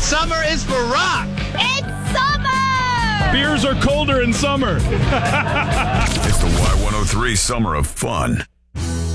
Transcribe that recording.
Summer is for rock. It's summer! Beers are colder in summer. It's the Y103 Summer of Fun.